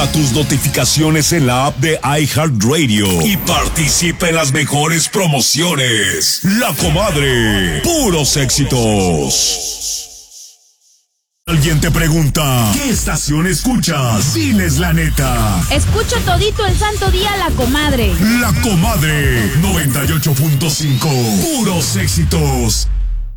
Activa tus notificaciones en la app de iHeartRadio y participa en las mejores promociones. La Comadre, puros éxitos. Alguien te pregunta, ¿qué estación escuchas? Diles la neta. Escucho todito el santo día La Comadre. La Comadre, 98.5, puros éxitos.